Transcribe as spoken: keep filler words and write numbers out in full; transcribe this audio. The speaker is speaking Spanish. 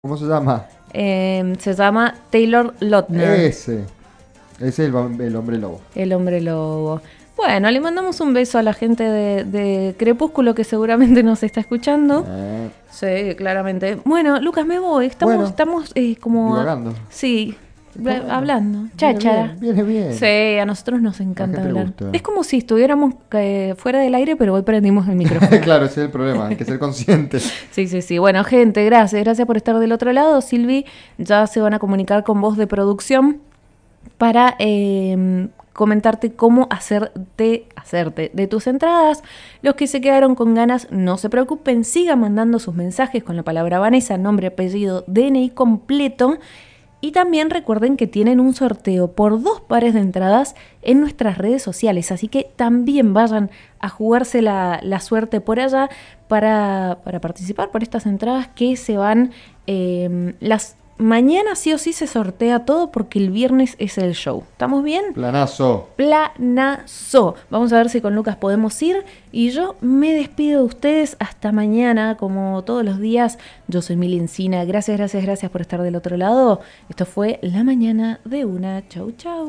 ¿Cómo se llama? Eh, se llama Taylor Lautner, Ese. Ese es el, hom- el hombre lobo. el hombre lobo. Bueno, le mandamos un beso a la gente de, de Crepúsculo que seguramente nos está escuchando. Eh, Sí, claramente. Bueno, Lucas, me voy. Estamos, bueno, estamos eh, como... divagando. Sí, Está bla- bueno. hablando. Viene Cháchara. bien, viene bien. Sí, a nosotros nos A la encanta gente le hablar. gusta. Es como si estuviéramos eh, fuera del aire, pero hoy prendimos el micrófono. Claro, ese es el problema, hay que ser consciente. Sí, sí, sí. Bueno, gente, gracias. Gracias por estar del otro lado. Silvi, ya se van a comunicar con vos de producción para eh, comentarte cómo hacerte, hacerte de tus entradas. Los que se quedaron con ganas, no se preocupen, sigan mandando sus mensajes con la palabra Vanessa, nombre, apellido, D N I completo. Y también recuerden que tienen un sorteo por dos pares de entradas en nuestras redes sociales, así que también vayan a jugarse la, la suerte por allá para, para participar por estas entradas que se van eh, las mañana sí o sí se sortea todo porque el viernes es el show. ¿Estamos bien? Planazo. Planazo. Vamos a ver si con Lucas podemos ir. Y yo me despido de ustedes hasta mañana, como todos los días. Yo soy Mili Encina. Gracias, gracias, gracias por estar del otro lado. Esto fue La Mañana de Una. Chau, chau.